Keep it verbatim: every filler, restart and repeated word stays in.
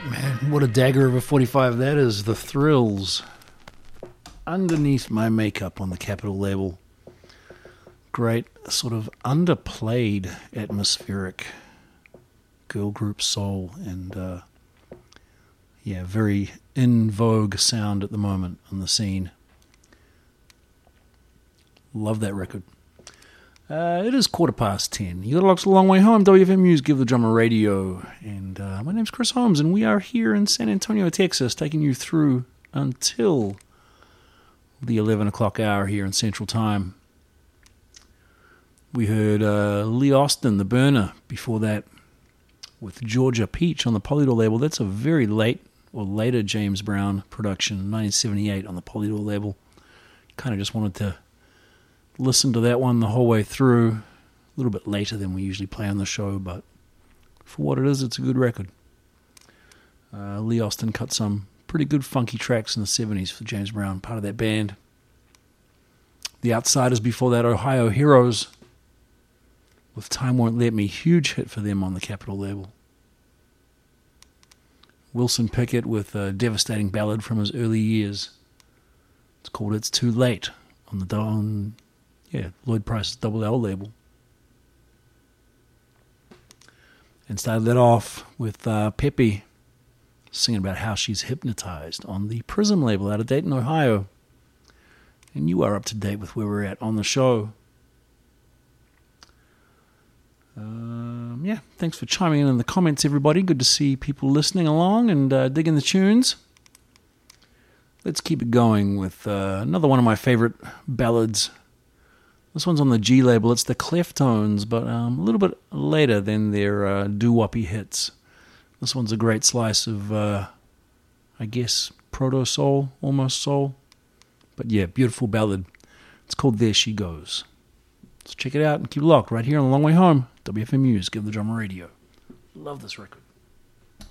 Man, what a dagger of a forty-five that is. The Thrills. Underneath My Makeup on the Capitol label. Great, sort of underplayed, atmospheric girl group soul, and uh, yeah, very in vogue sound at the moment on the scene. Love that record. Uh, it is quarter past ten. You got a lot long way home. W F M News, Give the Drummer Radio. And uh, my name's Chris Holmes, and we are here in San Antonio, Texas, taking you through until the eleven o'clock hour here in Central Time. We heard uh, Lee Austin, The Burner, before that, with Georgia Peach on the Polydor label. That's a very late, or later James Brown production, nineteen seventy-eight on the Polydor label. Kind of just wanted to listen to that one the whole way through. A little bit later than we usually play on the show, but for what it is, it's a good record. Uh, Lee Austin cut some pretty good funky tracks in the seventies for James Brown, part of that band. The Outsiders before that, Ohio Heroes, with Time Won't Let Me, huge hit for them on the Capitol label. Wilson Pickett with a devastating ballad from his early years. It's called It's Too Late on the on, yeah, Lloyd Price's Double L label. And started that off with uh, Peppy singing about how she's hypnotized on the Prism label out of Dayton, Ohio. And you are up to date with where we're at on the show. Um, yeah, thanks for chiming in in the comments, everybody. Good to see people listening along and uh, digging the tunes. Let's keep it going with uh, another one of my favorite ballads. This one's on the G label. It's the Cleftones, but um, a little bit later than their uh, doo-woppy hits. This one's a great slice of, uh, I guess, proto-soul, almost soul. But yeah, beautiful ballad. It's called There She Goes. So check it out and keep it locked right here on the Long Way Home. W F M News, Give the Drummer Radio. Love this record.